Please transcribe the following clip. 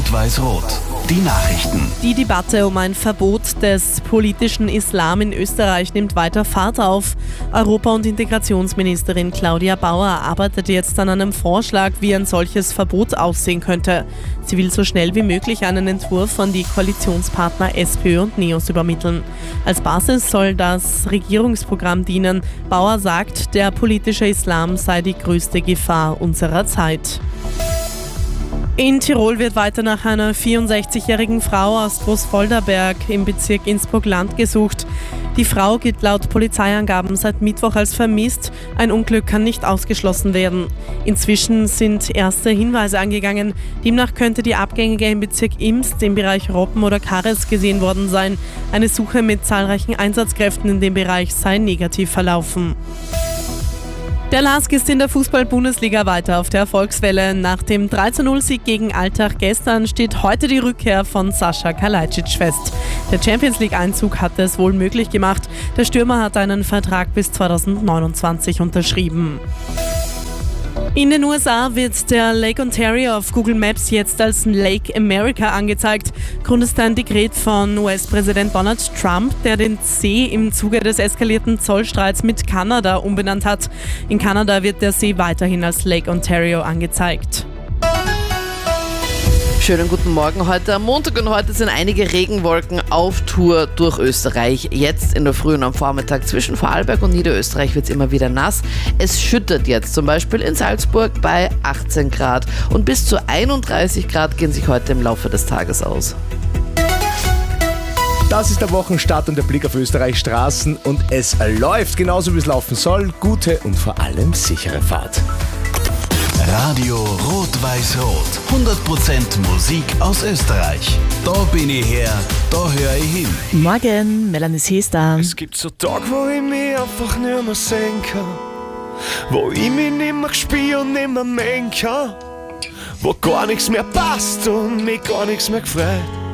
Rot-Weiß-Rot. Die Nachrichten. Die Debatte um ein Verbot des politischen Islam in Österreich nimmt weiter Fahrt auf. Europa- und Integrationsministerin Claudia Bauer arbeitet jetzt an einem Vorschlag, wie ein solches Verbot aussehen könnte. Sie will so schnell wie möglich einen Entwurf an die Koalitionspartner SPÖ und NEOS übermitteln. Als Basis soll das Regierungsprogramm dienen. Bauer sagt, der politische Islam sei die größte Gefahr unserer Zeit. In Tirol wird weiter nach einer 64-jährigen Frau aus Großvolderberg im Bezirk Innsbruck-Land gesucht. Die Frau gilt laut Polizeiangaben seit Mittwoch als vermisst. Ein Unglück kann nicht ausgeschlossen werden. Inzwischen sind erste Hinweise angegangen. Demnach könnte die Abgängige im Bezirk Imst im Bereich Roppen oder Kares gesehen worden sein. Eine Suche mit zahlreichen Einsatzkräften in dem Bereich sei negativ verlaufen. Der LASK ist in der Fußball-Bundesliga weiter auf der Erfolgswelle. Nach dem 3:0-Sieg gegen Altach gestern steht heute die Rückkehr von Sascha Kalajdzic fest. Der Champions-League-Einzug hat es wohl möglich gemacht. Der Stürmer hat einen Vertrag bis 2029 unterschrieben. In den USA wird der Lake Ontario auf Google Maps jetzt als Lake America angezeigt. Grund ist ein Dekret von US-Präsident Donald Trump, der den See im Zuge des eskalierten Zollstreits mit Kanada umbenannt hat. In Kanada wird der See weiterhin als Lake Ontario angezeigt. Schönen guten Morgen heute am Montag und heute sind einige Regenwolken auf Tour durch Österreich. Jetzt in der Früh und am Vormittag zwischen Vorarlberg und Niederösterreich wird es immer wieder nass. Es schüttet jetzt zum Beispiel in Salzburg bei 18 Grad und bis zu 31 Grad gehen sich heute im Laufe des Tages aus. Das ist der Wochenstart und der Blick auf Österreichs Straßen und es läuft genauso wie es laufen soll. Gute und vor allem sichere Fahrt. Radio Rot-Weiß-Rot. 100% Musik aus Österreich. Da bin ich her, da höre ich hin. Morgen, Melanie Hester. Es gibt so Tage, wo ich mich einfach nicht mehr sehen kann. Wo ich mich nicht mehr spüre und nicht mehr mengen kann. Wo gar nichts mehr passt und mich gar nichts mehr gefreut.